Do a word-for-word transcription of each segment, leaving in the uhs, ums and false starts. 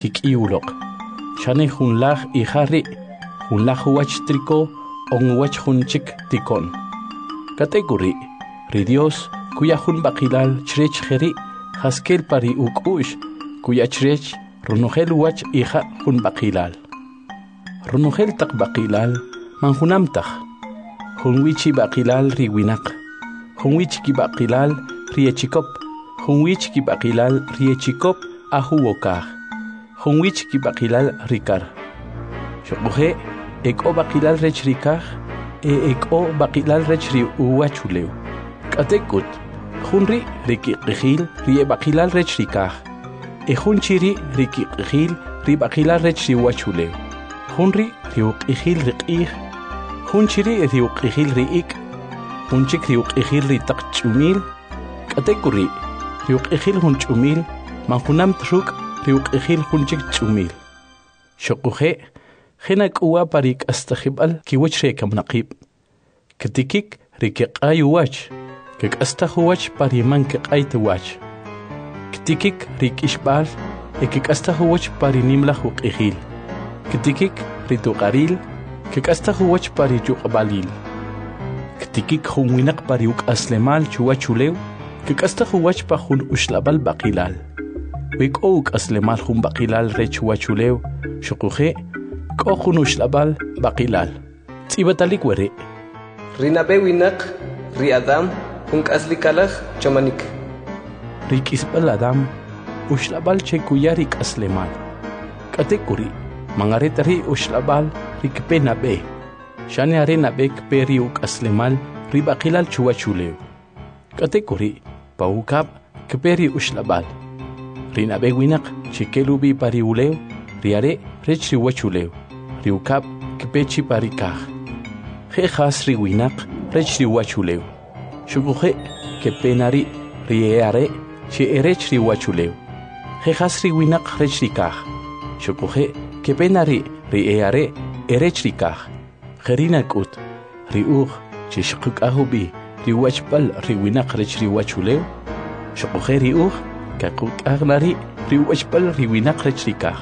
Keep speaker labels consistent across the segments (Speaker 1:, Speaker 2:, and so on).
Speaker 1: kik'iwloq shani junlaj ijari junlaj wach triko on wach junchik tikon katekuri ri Dios kuya jun baqilal chrech jeri haskel pari uk'ush kuya chrech runujel wach ija jun baqilal runujel taq baqilal manjunamtaj junwichi baqilal riwinaq junwichi ki baqilal riechikop junwichi ki baqilal riechikop ahuwokaj junwichi ki baqilal rikar shoquje eko baqilal rech rikaj e eko baqilal rech ri uwachulew katekut junri riki qijil ri baqilal rech rikaj e junchiri riki qijil ri baqilal rech ri uwachulew junri ri uqijil riqij junchiri ri uqijil riik junchik ri uqijil ri taqchumil katekuri ri uqijil junchumil manjunam truk ri uqijil junchik chumil shoquje Hena kuwa parik astajibal kiwach rekam naqib. Ketikik rikik ay wach. Kik astahuwach pariman kik ay tuwach. Ketikik rik ishbal ekik astahuwach parinimla huk ihil. Ketikik rituqaril kik astahuwach parijuk balil. Ketikik humwinak pariuk aslemal chuwachulew kik astahuwach pa hun ushlabal baqilal. Wik ouk aslemal hun baqilal rechuwachulew shukuje Kojunush labal baqilal. Tsibatalik were.
Speaker 2: Rinabe winak, ri Adam, hunk aslikalaj chamanik.
Speaker 1: Rikisbal Adam, ushlabal chekuyarik aslemal. Katekuri, mangaretari ushlabal rikpenabe. Shane arenabe kperiuk aslemal ri baqilal chuwachulew. Katekuri, paukab kperi ushlabal. Rinabe winak chikelubi pariulew, riare rech riwachulew. Riukap kipechi parikaj. Jejas riwinak rech riwachulew. Shukuje kepenari rieare che erech riwachulew. Jejas riwinak rech rikaj. Shukuje kepenari rieare erech rikaj. Jerinakut riuj che shkukahubi riwachpal riwinak rech riwachulew. Shukuje riuj kakukagnari riwachpal riwinak rech rikaj.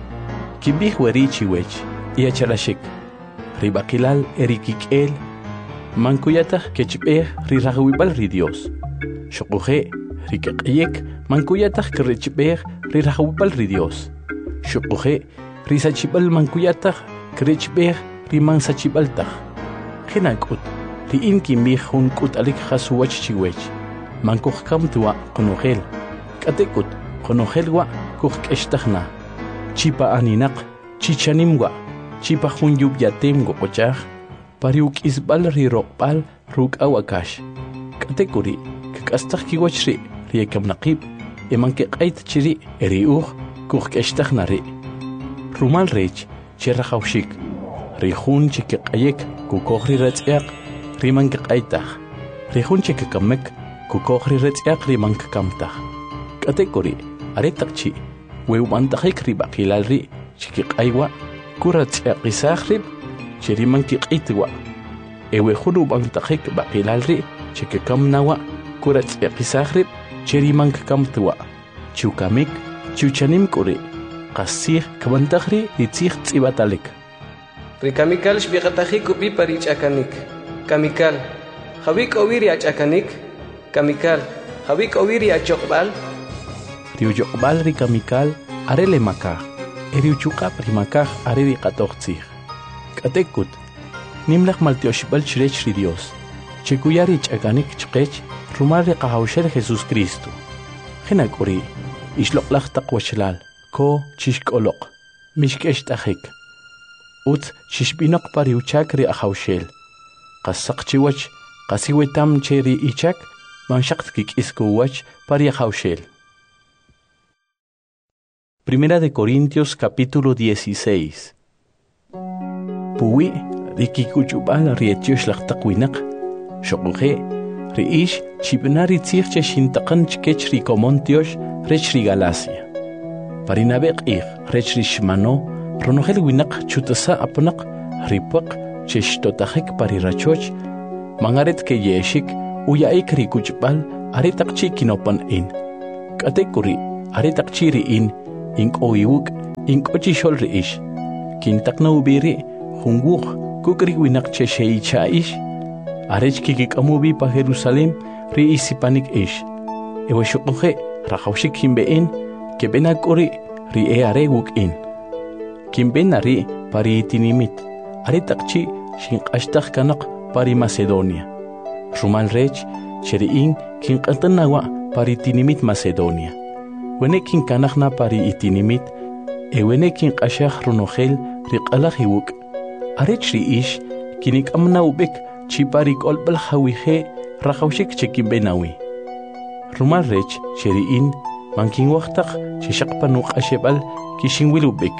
Speaker 1: Kibij werichi wech. Iachalashik, ribakilal erikik'el, mankuyataj kechbej rirajwibal ri Dios. Shukuje rikaq'iyek mankuyataj krechbej rirajwibal ri Dios. Shukuje risachibal mankuyataj krechbej rimansachibaltaj. Jinakut, riin kimbij jun k'ut'alik jasuwach chiwech. Mankujkam tuwa qunujel. Katekut, qunujel wa kujk'extajna. Chipa aninaq, chichanimwa. Chipa jun yubyatem goqochaj, pariuk isbal ri roqbal ruk awakash. Katekuri, kikastaj kiwachri, riekam naqib, eman kiqayt chiri, eri uj, kujkeshtaj nari. Rumal rech, cherrajawshik, ri jun chikiqayek, kukoj ri retz'eaq, riman kiqaytaj. Ri jun chikikamek, kukoj ri retz'eaq riman kikamtaj. Katekuri, aretaqchi, wewbantajik ri baqilal ri, chikiqaywa, Kurat aqisajrib, cheriman kiqitwa. Ewe junu bantajik baqilal ri, chikikam nawa, kurat aqisajrib, cheriman kikamtwa. Chukamik, chuchanim kuri, qasij kabantajri ritzij tsibatalik.
Speaker 2: Rikamikal shbiqatajik upi parich akanik. Kamikal, Javik oviri achakanik. Kamikal, Javik oviri achokbal.
Speaker 1: Riuyokbal rikamikal, arele makaj. Eriuchuqa primakaj areri qatoqtzij. Katekut, nimlaj maltioshbal chrech ri Dios. Chekuyari ch'akanik chqech, rumal ri qahawshel Jesús Cristo. Jinakuri, ishloqlaj taqwachlal, ko chishk'oloq, mishk'ext'ajik. Ut chishb'inoq pariuchak ri ahawshel. Qasaq chiwach, qasiwetam che ri ichak, manshaqt kik'iskuwach pari ahawshel. Primera de Corintios capítulo dieciséis. Puwi rikikuchubal rietiosh laqtaqwinak. Shokuje riish chibnari tzirche shintaqan chkech rikomontiosh rech Galacia. Parinabeq ig rech shmano ronogel winak chutasa apnak ripak cheshtotajek parirachoch mangaret ke yeshik uyaik rikuchbal aretaqchi kinopan in. Katekuri aretaqchi riin Ink oiwuk inkochi shol reish kintakna ubiri junguk kukri winak che sheicha ish arech kikikamubi pa Jerusalem ri isipanik ish ewe shukuhe rakawshik himbeen kebenak uri ri e are wuk in kimbena ri pari itinimit are takchi shinkashtak kanak pari Macedonia rumal rech cheriin kinkantanawa pari itinimit Macedonia wene kinkanakna pari itinimit ewene kinkashak runogel riqalak iwuk arech ri ish kinik amna ubek chipari kolbal hawihe rakawshik chekimbenawi rumal rech cheriin mankin waqtaq chishaqpanuk ashebal kishinwilubek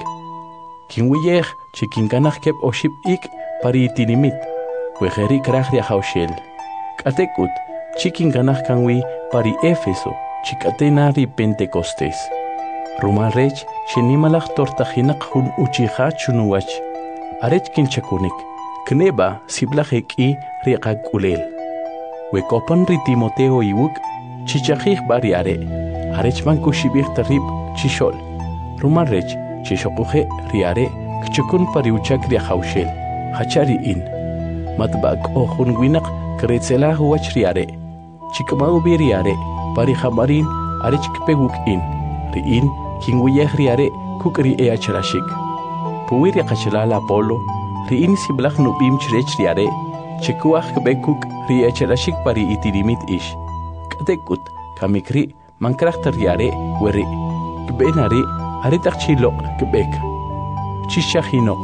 Speaker 1: kinwiyej chikinkanaj kep oshib ik pari itinimit wejeri kraj ria hawshel k'atekut chikinkanaj kanwi pari Éfeso chikatena ri Pentecostés rumal rech chinimalaj tortajinaq jun uchija chunuwach arech kinchakunik kneba siblaj ek'i riqak ulel wekopan ri Timoteo iwuk chichajij bari are arech man kushibij tarib chishol rumal rech chishoquje riare kchukun pariuchak ria hawshel hachari in matbak ojun winaq kretzela huach riare chikmau bi riare pari hamarin arech kpeguk in riin kinwiyej riare kukri e achrashik puwiri qachlala Apolo riin siblaj nubim chrech riare chikuaj kbekuk ri achrashik pari itirimit ish k'atekut kamikri mankraj riare weri kbenari aritak chilok kebek chishahinok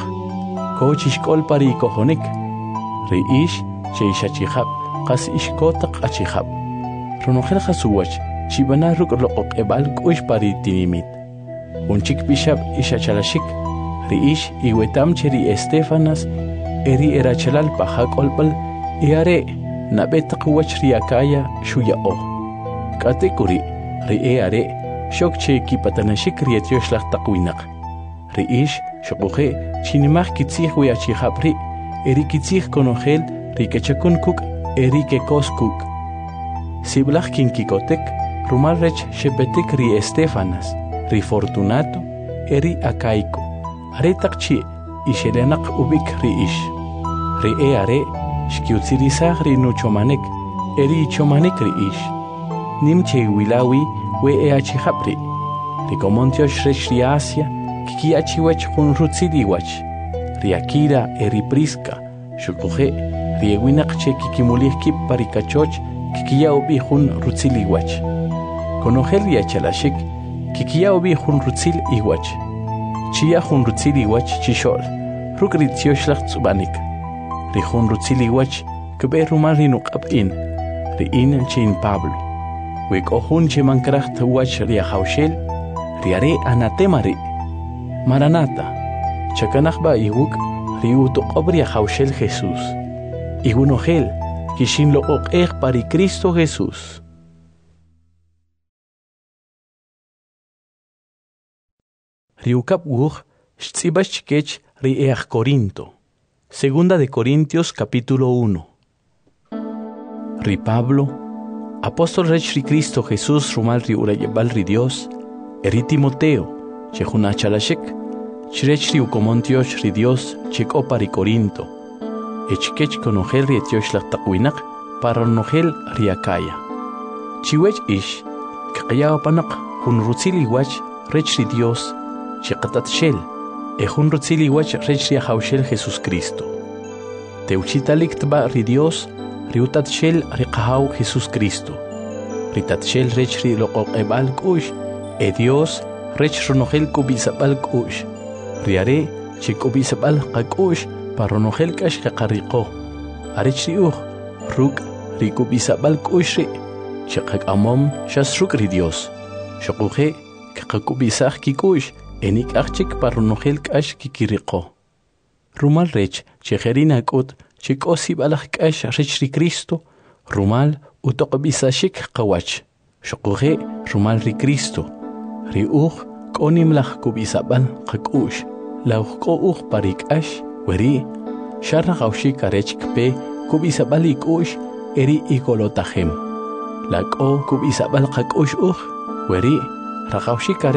Speaker 1: ko chishkol pari kohonik reish cheishachihab qas ishkotak achihab ronojel khasuwach chibana ruk loqoq ebal kush pari tinimit unchik bishab ishachalashik reish iwetam cheri Estefanas eri erachalal pahakolbal iare nabet quwach riakaya shuyao katekuri ri are shok che kipatanashik rietyosh laq taqwinaq riish shoquje chinimaj kitzij wiachijabri eri kitzij konojel rikechakun kuk eri kekoskuk siblaj kinkikotek rumal rech shepetik ri Estefanas ri Fortunato eri Acaico aretaq chi ishelenaq ubik riish ri e are shkiutzirisaj ri nuchomanek eri chomanek riish nimche wilawi we e achijabri rikomontiosh rech ri Asia kiki achiwech jun rutziliwach ri Akira eri Prisca shukuje ri ewinaq che kikimulij kip parikachoch kikiya ubi jun rutziliwach konojel ri achalashik kikiya ubi jun rutzil iwach chiya jun rutziliwach chishol ruk ri tzioshlaj tzubanik ri jun rutziliwach kbe rumal ri nuqab in ri in chin Pablo wek'ojun chimankraj tuwach ri hawshel riare anatema ri Maranata chakanajba iwuk ri utoqob ri hawshel Jesús igunojel kishin loqoqej pari Cristo Jesús ri ukap wuj xtzibax chikech ri eaj Corinto Segunda de Corintios capítulo uno ri Pablo apóstol rech ri Cristo Jesús rumal ri urayebal ri Dios eri Timoteo chejuna chalashik chrech ri ukomontiosh ri Dios cheko pari Corinto echkech konojel ri etiosh laq taqwinaq para nojel ri Acaya chiwech ish kqaya panaq jun rutzili wach rech ri Dios chiqatat shel e jun rutzili wach rech ri hawshel Jesús Cristo teuchitalik tba ri Dios ri utat shel ri qahaw Jesús Cristo ri tat shel rech ri loqoq ebal kush e Dios rech ronojel kubisabal kush riare chikubisabal qakush paronojel kash qariqo arech ri uj ruk ri kubisabal kush ri chiqaq amom shasruk ri Dios shoquje qaqubisaj kikush enik archik paronojel kash kikiriqo rumal rech chejerina kut chikosi balaj kash rech ri Cristo rumal utoqbisashik qawach shoquje rumal ri Cristo ri uj konim laj kubisabal qakush lauj ko uj parikash weri sharra gawshik arech kpe kubisabal ikush eri ikolotajem la ko kubisabal qakush uj weri ragawshik arech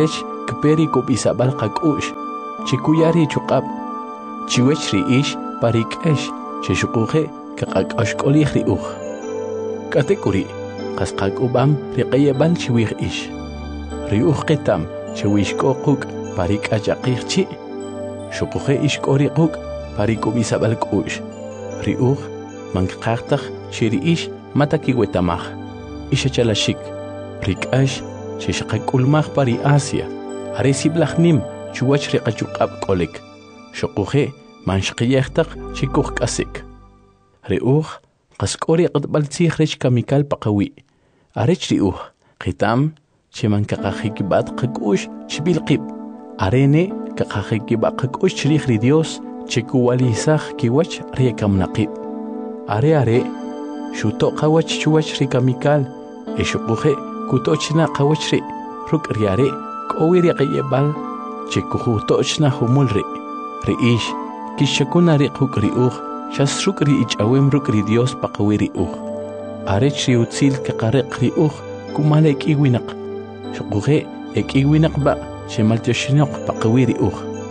Speaker 1: kperi kubisabal qakush chikuyari chuqab chiwech riish parikesh cheshuquje kaqaqash qolih riuj katekuri qasqak ubam riqayebal chiwij ish riuj qitam chiwishko quk parik'achaqijchi shuquje ishk'ori quk parikubisabal k'ush riuj manqaqtaq chiriish matakiwetamaj ishachalashik rik'ash chishqak'ulmaj pari Asia are siblajnim chuwach riqachuq'ab k'olik shuquje manshqiyejtaq chikuj k'asik riuj qasq'ori q'atb'al tzij rech kamikal paqawi arech riuj qitam cheman kaqajikib'at qak'ush chbilqib arene kaqajikib'at qak'ush chrij ri Dios chikuwalisaj kiwach riyakamnaqib are are xuto qawach chuwach ri kamikal eshuquje kutochna qawach ri ruk' ri are k'owi riqayeb'al chikujutochna jumul ri riish kixakuna ri quk' riuj xas ruk' ri ich'awem ruk' ri Dios paqawi riuj arech ri utzil kaqariq riuj kumal ek'iwinaq shuquje ek'iwinaq ba chemaltyoxinoq paqawi riuj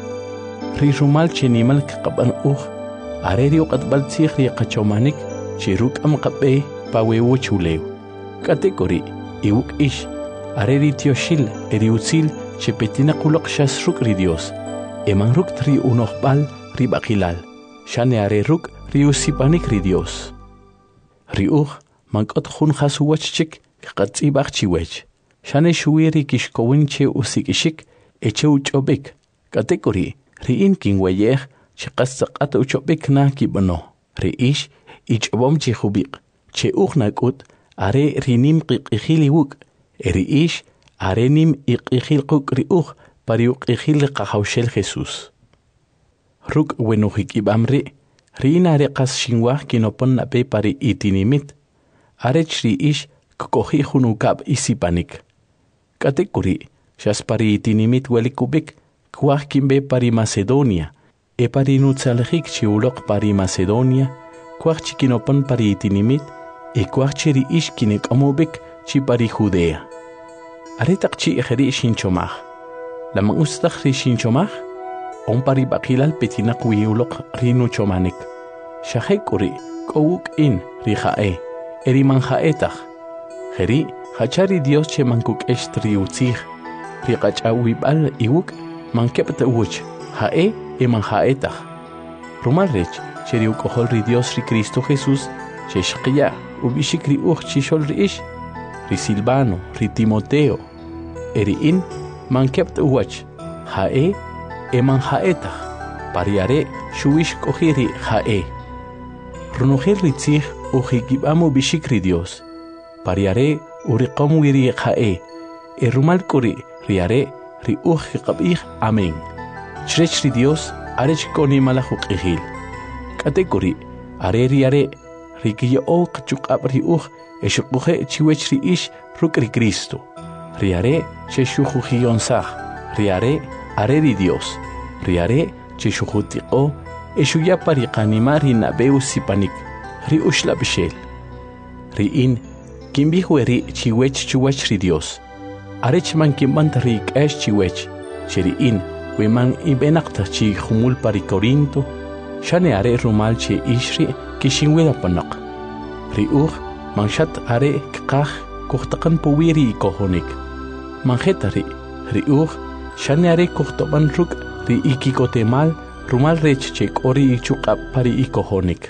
Speaker 1: ri rumal chenimal kaqab'an uj are ri uq'atb'al tzij ri qachomanik chi ruk'am qab'ey pawewu chulew katekori iwuk ish are ri tyoxil eri utzil chepetina quloq xas ruk' ri Dios eman ruk' ri unojb'al ri b'aqilal xane are ruk' ri usipanik ri Dios riuj mank'ot jun jasuwach chik kaqatz'ib'aj chiwech xane xuwi ri kixkowin che usik'ixik eche uch'ob'ik katekori ri'in kinweyej chi qas tz'aq'at uch'ob'ik na kib'ano ri'ix ich'ob'om chi jubiq che uj nak'ut are rinim qiq'ijil iwuk' eri'ix are nim iq'ijil quk' riuj pari uq'ijil ri qajawxel Jesús ruk' wenujik'ib'am ri' ri'in are qas xinwaj kinopon nab'ey pari itinimit arech ri'ix kk'oji' jun uk'ab' isipanik katekuri xas pari itinimit welikub'ik kwaj kinb'e pari Macedonia e pari nutzalajik chi uloq pari Macedonia kwaj chi kinopon pari itinimit e kwaj chi ri'ix kinek'omob'ik chi pari Judea are taq chi ejeri' xinchomaj laman ustaj ri xinchomaj on pari b'aqilal petinaq wi uloq ri nuchomanik xajek'uri k'o wuk'in ri ja'e eri man ja'etaj jeri' jachari Dios che man kuk'ext ri utzij ri qach'awib'al iwuk' man keb't uwch ja'e e man ja'etaj rumal rech che ri uk'ojol ri Dios ri Cristo Jesús che xqya ub'ixik ri uj chixol ri'ix ri Silvano ri Timoteo eri'in man keb't uwach ja'e e man ja'etaj pari are xuwix k'oji ri ja'e runojel ri tzij ujikib'am ub'ixik ri Dios pari are uriqom wi ri ja'e e rumal k'uri ri are ri uj kiqab'ij amén chrech ri Dios arech k'onimalaj uq'ijil k'atek'uri are ri are ri kiyo'ow qchuq'ab' ri uj e xuquje chiwech ri'ix ruk' ri Cristo ri are che xujujiyonsaj ri are are ri Dios ri are che xujutiq'o e xuya pari qanima ri nab'ey usipanik ri uxlab'xel ri'in kinb'ij weri' chiwech chuwach ri Dios arech man kinb'ant ri k'ax chiwech che ri'in we man ib'enaqtaj chi jumul pari Corinto xane are rumal che ix ri' kixinwidapanaq ri uj man xat are kqaj kujtaqan puwi ri ikojonik man jeta ri' ri uj xane are kujtob'an ruk' ri ikikotemal rumal rech che k'o ri ichuq'ab' pari ikojonik.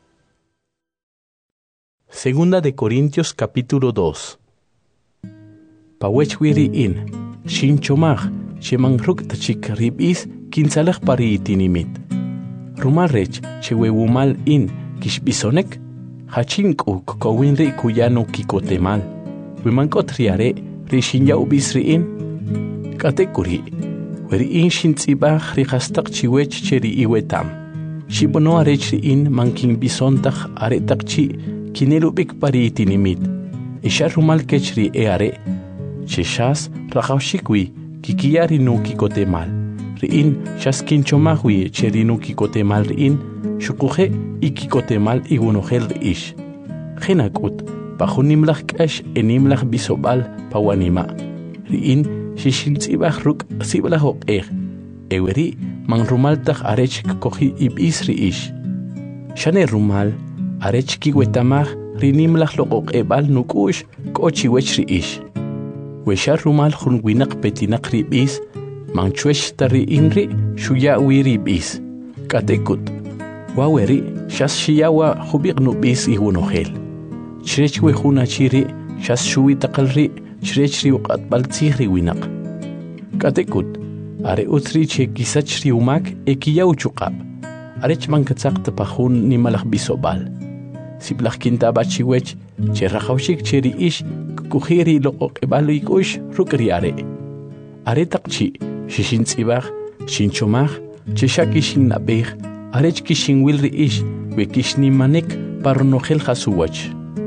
Speaker 1: Segunda de Corintios capítulo dos. Pawech wiri in, xinchomaj, xeman ruk tachik rib'is kinsalaj pari itinimit. Rumal rech xewewumal in kixbisonek, hachin k'u kkowin ri kuyano kikotemal. Wimankot riare ri xinyawb'is ri in. Katekuri, weri in xintz'ibaj ri qastaq chiwech che ri iwetam. Xibono arech ri in man kinbisontaj are taq chi kinelub'ik pari itinimit. Ixa rumal kech ri e are, che xas rajawxik wi kikiya ri nu kikotemal. Ri'in xas kinchomaj wi che ri nu kikotemal ri'in, xukuje ikikotemal iwunojel ri'ix. Jenak'ut, pajunimlaj k'ax enimlaj bisob'al pawanima. Ri'in xixintz'ibaj ruk' sib'laj oq'ej eweri man rumal taj arech koji ib'is ri'ix xane rumal arech kiwetamaj rinimlaj loq'oq'eb'al nuk'u'x k'o chiwech ri'ix wexa rumal jun winaq petinaq rib'is man chwex ta ri'in ri' xuya wi rib'is k'atekut waweri xas xiyawa jubiq nub'is iwunojel chirech we jun achi ri' xas xuwi taqal ri' chirech ri uq'atb'al tzij ri winaq k'atekut are utz ri che kisach ri umak e kiyaw chuqab arech man katzaq pa jun nimalaj bisob'al sib'laj kintab'a chiwech che rajawxik che ri'ix kuji ri loq'oq'eb'al ik'ux ruk' ri are are taq chi xixintz'ibaj xinchomaj che xa kixinnab'ej arech kixinwil ri'ix we kixnimanek pa ronojel jasuwach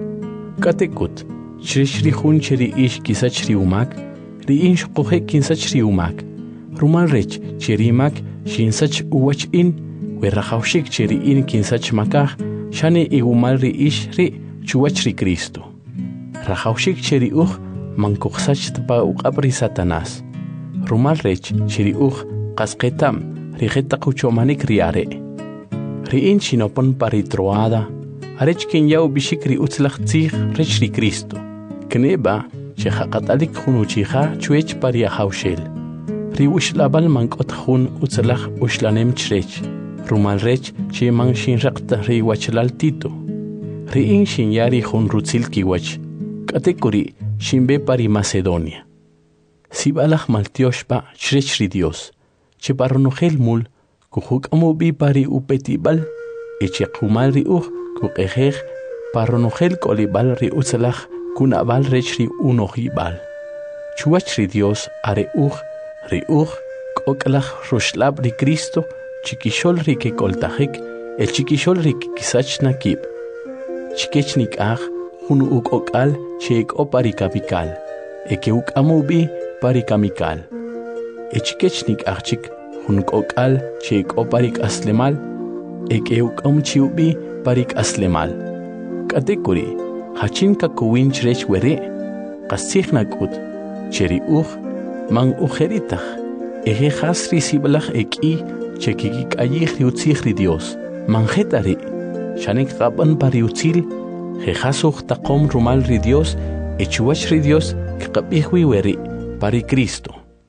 Speaker 1: k'atekut chirech ri jun che ri'ix kisach ri umak ri'in xqoje kinsach ri umak rumal rech che rimak xinsach uwach'in we rajawxik che ri'in kinsach makaj xane iwumal ri'ix ri' chuwach ri Cristo rajawxik che ri'uj man kuqsach pa uq'ab ri Satanás rumal rech che ri'uj qas qetam rijeta quchomanik ri are ri'in xinopon pa ri troada arech kinyaw bixik ri utzlaj tzij rech ri Cristo kneba che jaqat'alik jun uchija chwech pa ri ajawxel ri uxlab'al man k'ot jun utzlaj uxlanem chirech rumal rech che man xinraqta ri wachlal Tito ri'in xinya ri jun rutzil kiwach k'atekuri xinbe pa ri Macedonia sib'alaj maltioxpa chirech ri Dios che pa ronojel mul kujuk'amu pa ri upetib'al e che qumal ri uj kuq'ejej pa ronojel k'olib'al ri utzlaj kunab'al rech ri unojib'al chuwach ri Dios are uj ri uj k'ok'laj ruxlab' ri Cristo chikixol ri kekoltajik el chikixol ri kisach nakib chikech nik'aj jun uk'ok'al che ek'o pa ri kamikal e ke uk'amu bi pa ri kamikal e chikech nik'aj chik jun k'ok'al che ek'o pa ri k'aslemal e ke uk'am chiw bi pa ri k'aslemal k'atekuri hachin kakuwin chirech weri qas tzij nak'ut che ri uj man ujeritaj eje jas ri sib'laj ek'i che kikik'ayij ri utzij ri Dios man jeta ri xanek qab'an pa ri utzil jejas uj taqom rumal ri Dios e chuwach ri Dios kqab'ij wi weri pa ri Cristo.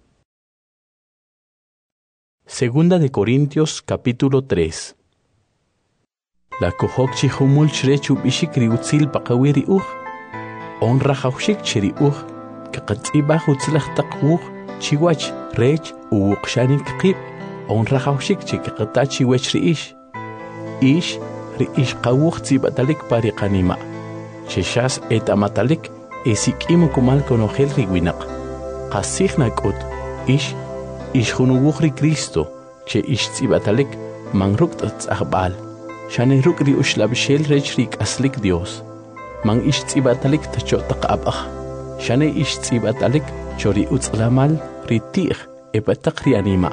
Speaker 1: Segunda de Corintios capítulo tres. La kohok chi humul chirech ub'ixik ri utzil paqawi ri uj on rajawxik che ri uj kaqatz'ibaj utzlaj taq uj chiwach rech uwuqxanik qib' on rajawxik che kaqata chiwech ri'ix ix ri'ix qawuj tz'ib'atalik pa ri qanima che xas et'amatalik e sik'im kumal konojel ri winaq qas tzij nak'ut ix ix jun uwuj ri Cristo che ix tz'ib'atalik man ruk' tz'ajb'al xane ruk' ri uxlab'xel rech ri k'aslik Dios man ix tz'ib'atalik tacho' taq ab'aj xane ix tz'ib'atalik cho ri utz'lamal ri ti'j e pataq ri anima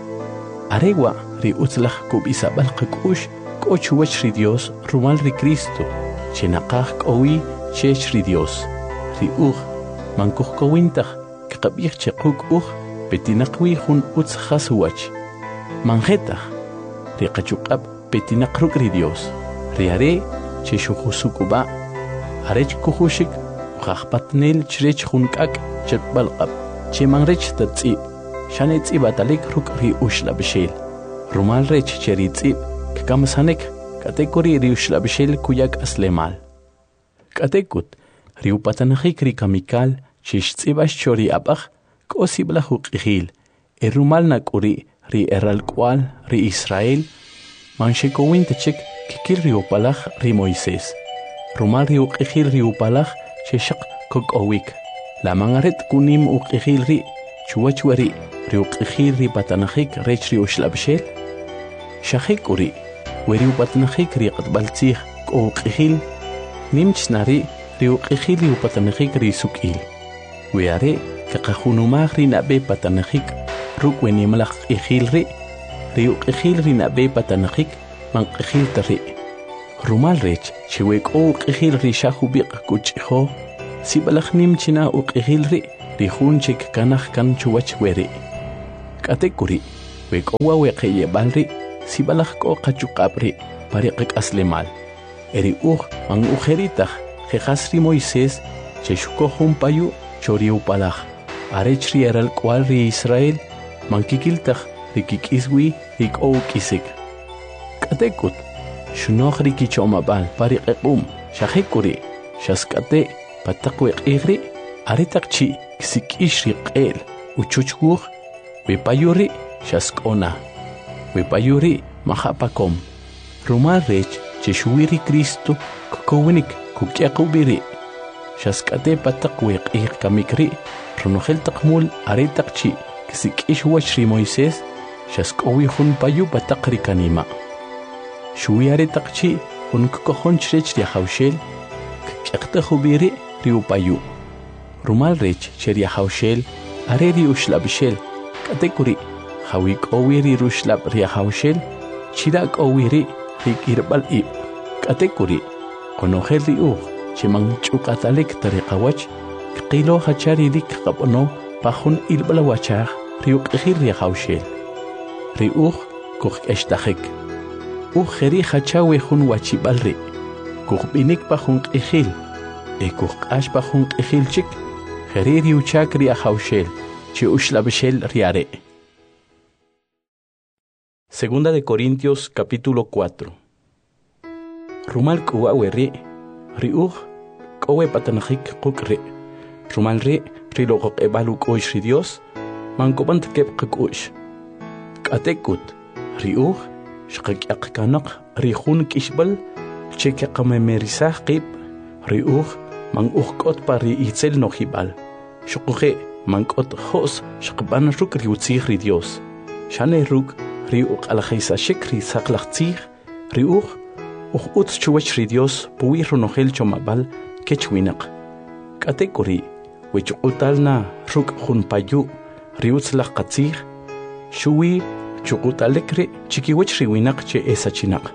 Speaker 1: arewa ri utzlaj kub'isab'al qak'ux k'o chuwach ri Dios rumal ri Cristo che naqaj k'owi chech ri Dios ri uj man kujk'owintaj kaqab'ij che quk' uj petinaq wi jun utz jas uwach man jetaj ri qachuq'ab' petinaq ruk' ri Dios ri are che xujusuk'ub'a arech kujuxik ujajpatnel chirech jun k'ak' chetb'al q'ab' che man rech tatz'ib' xane tz'ib'atalik ruk' ri uxlab'xel rumal rech che ri tz'ib' kkamsanek k'atekuri ri uxlab'xel kuya k'aslemal k'atekut ri upatanajik ri kamikal che xtz'ib'ax cho ri ab'aj k'o sib'laj uq'ijil e rumal nak'uri ri eralk'wal ri Israel man xekowin techik kikil ri upalaj ri Moisés rumal ri uq'ijil ri upalaj che xaq kok'owik la man aret kunim uq'ijil ri chuwach weri ri uq'ijil ri patanajik rech ri uxlab'xel xajik uri weri upatanajik ri q'atb'al tzij k'o uq'ijil nimch nari ri uq'ijil ri upatanajik ri suk'il we are kaqajunumaj ri nab'e patanajik ruk' we nimlaj q'ijil ri ri uq'ijil ri nab'e patanajik man q'ijil ta ri rumal rech che we k'o uq'ijil ri xa jubiq kuch'ijo sib'laj nim china uq'ijil ri rihunchik kanaj kan chuwach weri. Katekuri, wekowa wekeye balri, sibalaj ko kachuqapri, pariqik aslemal. Eri uj man ujeritaj, jejasri Moisés, cheshuko jumpayu, choriu palaj. Arechri eral cual ri Israel, mankikiltaj, rikikiswi, rikow kisik. Katekut, shunoj rikichomabal, pariqekum, shajekuri, shaskate, patakweq igri, aritakchi, ksikishri qel, uchuchguj, wipayuri, shaskona. Wipayuri, mahapakom. Rumal rech, cheshuiri Cristo, kukowinik, kukyakubiri. Shaskate patakweq ig kamikri, runojel takmul, aritakchi, ksikish wachri Moisés, shaskowi hun payu patakri kanima. Shui aritakchi, un kukohon chrech riahaushel, kyakta hubiri, riu payu. Rumal rech, cheriahaushel, areri ushlabishel, katekuri, hawik owiri rushlab riahaushel, chirak owiri, rik irbal ib, katekuri, konojel riuj, chimang chukatalik tariqawach, kilo hachari rik qapono, pahun irbal wachaj, riuk ihir riahaushel. Riuj, kuj estajek. Uj jeri hachawe hun wachibalri, kuj binik pahun ihil, e kuj ash pahun ihilchik, jeri riuchak riahaushel, chi ushlabishel riare. Segunda de Corintios capítulo cuatro. Rumal kuaweri, riuj, kowe patanajik kukri, rumal ri, rilogok ebaluk oish Dios, mankobant kep kukush. Katekut, riuj, shqak kanak, rihun kishbal, cheke kamemerisah kip, riuj, mang uhkot pari itzel nohibal, shukuje, mankot hos, shqban ruk riutzih ri Dios, shane ruk, riuj alajisa shikri saklachtzih, riuj, uj utz chuwach ri Dios, puwi runojel chomabal, kechwinak. Katekuri, wichukutalna ruk junpayu, riutzlach katzih, shuwi, chukutalekri, chikiwich riwinak che esachinak.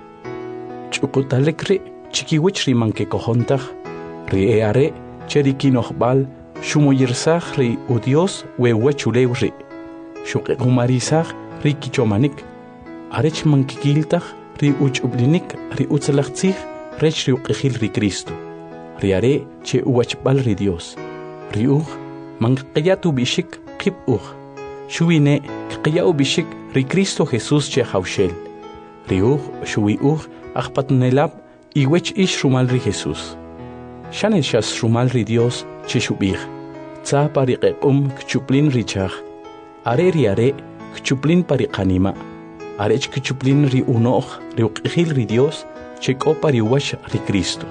Speaker 1: Chukutalekri, chikiwich rimanke kohontach, ri eare, cherikinohbal, shumoyirsach ri udios, we wechulewri, shukekumarisach, ri kichomanik, arech mankikiltach, ri uchublinik, ri utzalachtzih, rech ri uqejil ri Cristo, ri are, che uwachbal ri Dios, ri uj, mankayatu bishik, kip uj, shuine, kayau bishik, ri Cristo Jesús che haushel, ri uj, shui uj, achpatnelab, iwech ish rumal ri Jesús. Shane shas rumal ri Dios, che shubih, tza pariqequm kchuplin richach, are ri are, kchuplin pariqanima, arech kchuplin ri unoch, ri uqihil ri Dios, che kopa ri wash ri Cristo.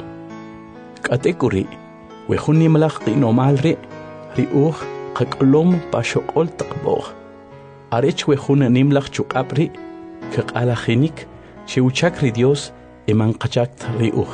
Speaker 1: Katekuri, wehunim lach qinomal ri, ri uj, qaklom pashokol taqboh. Arech wehun nimlach chukapri, kaqalajinik, cheuchak ri Dios, eman qachakt ri uj.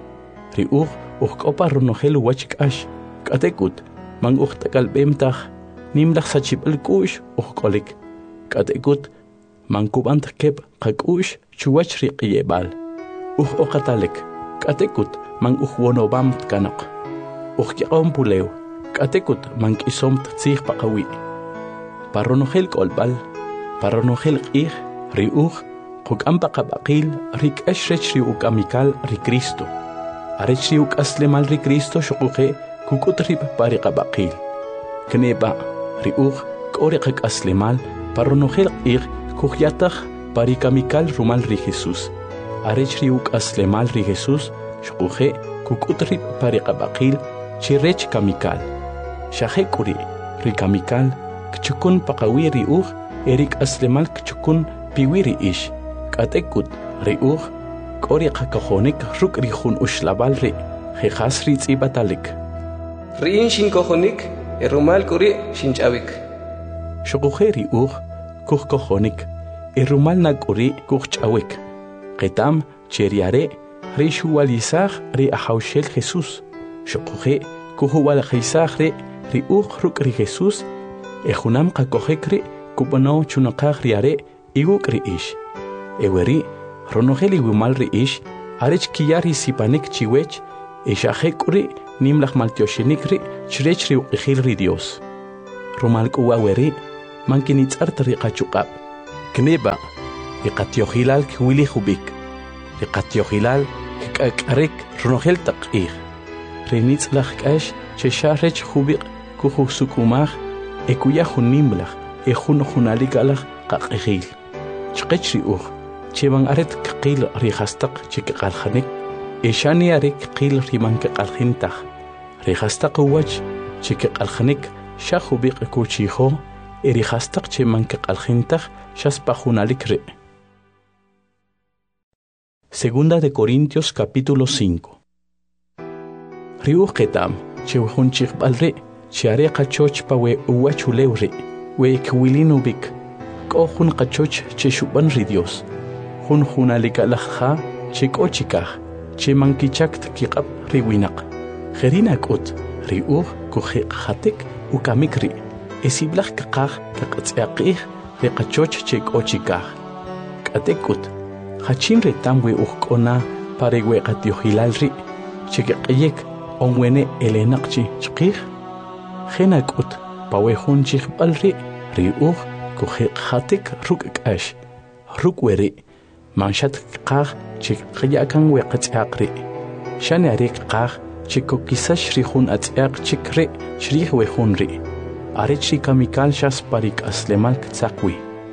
Speaker 1: Ri uj, uj kopa runojel wachik ash, katekut, man uj takalbemtaj, nimlach sachibal kush, uj kolik. Katekut, man kubant kep qakush, chuwach ri qiyebal. Uj oqatalek, katekut, man uj wonobam tkanok. Uj yaom pulew, katekut, man kisom tzih paqawi. Paronojel kolbal, paronojel qih, ri uj, quk'ampa qabaqil, rik ashrech ri ukamikal ri Cristo. Arech ri ukaslemal ri Cristo shuquje, kukutrib pari qabaqil. Kneba, ri uj, kore qakaslemal, paronojel qih, kujataj pari kamikal rumal ri Jesús. Arech ri ukaslemal ri Jesús, shuquje, kukutrib pari qabaqil, chirech kamikal. Shajekuri, ri kamikal, kchukun paqawi ri uj, erik aslemal kchukun piwiri ish. Katekut, ri uj, kori qakajonik ruk ri jun ushlabal ri, jejas ri tzibatalik.
Speaker 2: Riin shinkojonik, erumal kuri shinchawik.
Speaker 1: Shukuje ri uj, kuj kojonik, erumal nakuri kuj chawik. Ketam, cheriare, ri shuwalizaj ri ahaushel Jesús. Shukuje, kujuwalajizaj ri, ri uj ruk ri Jesús, ejunam qakojekri, kubano chunaqaj riare, iguk ri ish. Eweri, ronojeli wimal ri ish, arech kiyari sipanik chiwech, eshajekuri, nimlaj maltioshinikri, chrech ri uqijil ri Dios. rumal kuwaweri mankinitsart riqachuqab kneba riqatyohilal kwili hubik riqatyohilal k'ak'arik runojel taq'ij rinitzlaj k'ax chexarech hubik kujusukumaj ekuya junimblaj ejun junalikalaj qaq'ijil chqech riuj cheban aret qil rijastaq chikqaljanik eshani arik qil riman qaljintaj rijastaq uwach chikqaljanik shajubiq kuchijo erijastaq cheman qaljintaj shaspa junalik re. Segunda de Corintios capítulo cinco. Riuj ketam chewjun chiqbalri chiare qachoch pawe uwachulewri we kwilinubic kohun qachoch cheshuban ri Dios jun junalikalajja chikochikaj chemankichakt kiqab riwinaq jerinakut riuj kujiqjatik ukamikri esiblaj kaqaj kaqatsaqij riqachoch chikochikaj k'atekut hachin retam we ujk'ona parewe qatyohilalri chikeq'iyek onwene elenaqchi chqij jenakut pawejun chijb'alri riuj kujiqjatik ruk'k'ax rukweri manshat qaj chikqyakan we qatz'aqri shani arik qaj chikokisash rijun atz'aq chikri shrij wejunri arech kamikal shas parik aslemal ktzaqwi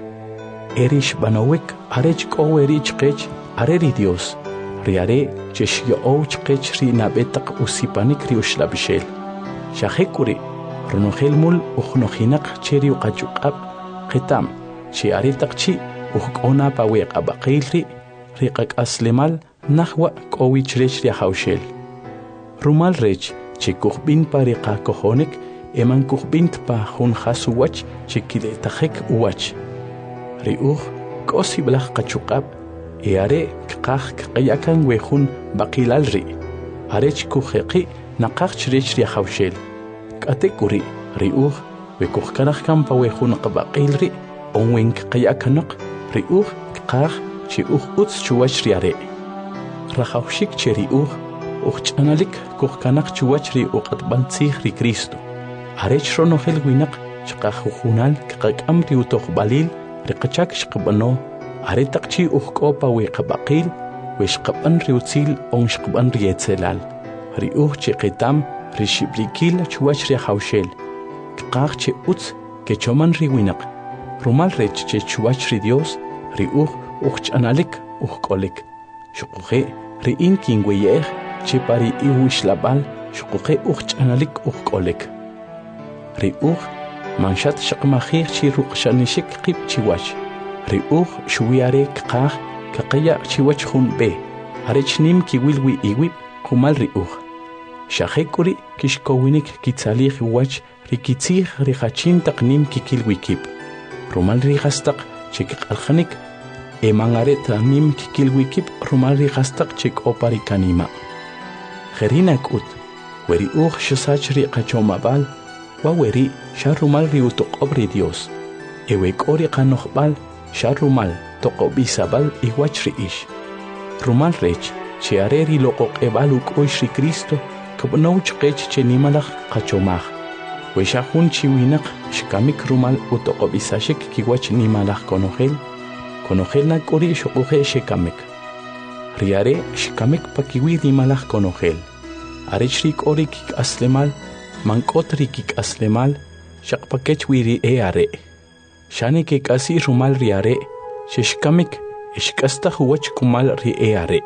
Speaker 1: erish banowik arech koweri chqech areri Dios riare cheshyo chqech ri nabetaq usipanik ri ushlabishel shahekuri ronojel mul ujnojinaq cheri uqachuqab qitam chi aretaqchi ujk'ona pawe qabaqilri riqak aslemal nahwa kowich rech ri hawshel rumal rech chikujbin pariqa kojonik eman kujbint pa jun hasuwach chikiletajek uwach riuj kosi blaj qachuqab eare qaj qayakan wejun baqilalri arech kujeqi naqaj rech ri hawshel k'atekuri riuj wekujkanaj kan pa wejun qabaqilri onwen qayakanaq riuj qaj chi uj utz chuwach riare rajawshik che riuj ujch'analik kujkanaq chuwach ri uqatbantzij ri Cristo arech ronojel winaq chqajujunal qaq'am ri utojbalil riqachak shqbano aretaqchi ujk'opa we qabaqil we shqaban riutzil on shqban rietzelal riuj chiqitam rishiblikil chuwach ri hawshel qaj che utz ke choman riwinaq rumal rech che chuwach ri Dios riuj ujch'analik ujk'olik shuquje ri'in kinweyej che pari iwishlabal shuquje ujch'analik ujk'olik riuj manshat shaqmajij chi ruqshanishik qib chiwach riuj shuwiare qaj kaqaya chiwach jun be arech nim kiwilwi iwib kumal riuj shajekuri kishkowinik kitzalij wach rikitzij rijachin taqnim kikilwikib rumal rijastaq chikqaljanik emangareta nim kikilwikib rumal rijastaq chikoparikanima jerinakut weriuj shasach riqachomabal waweri sharumal riutoqobri Dios ewekori qanojbal sharumal toqobisabal iwach riish rumal rech cheareri loqoqebal uk'oish ri Cristo kabnow chqech chenimalaj qachomaj weshajun chiwinaq shkamik rumal utoqobisashik kiwach nimalaj konojel konojel nak'ori shuquje shekamik riare shkamik pakiwi nimalaj konojel arech rik'ori kik'aslemal mank'otri kik'aslemal shaqpakech wiri eare shani kik'asi rumal riare shishkamik ishk'astaj wach kumal ri eare